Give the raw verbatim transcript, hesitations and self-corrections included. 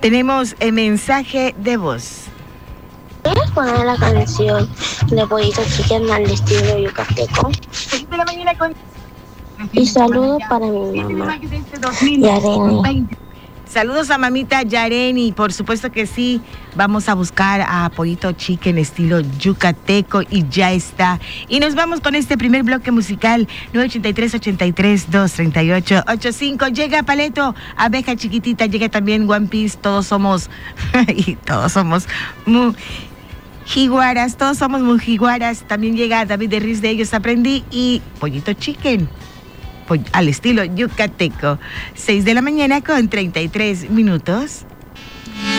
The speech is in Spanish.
Tenemos el mensaje de voz. ¿Puedes poner la canción de Pollito Chicken al estilo yucateco? Y saludo para mi mamá, Yareni. Saludos a mamita Yareni, por supuesto que sí. Vamos a buscar a Pollito Chicken estilo yucateco y ya está. Y nos vamos con este primer bloque musical, nueve ocho tres, ocho tres, dos tres ocho, ocho cinco. Llega Paleto, Abeja Chiquitita, llega también One Piece, todos somos, y todos somos mujiguaras, todos somos mujiguaras. También llega David de Riz, de ellos aprendí, y Pollito Chicken al estilo yucateco. seis de la mañana con treinta y tres minutos.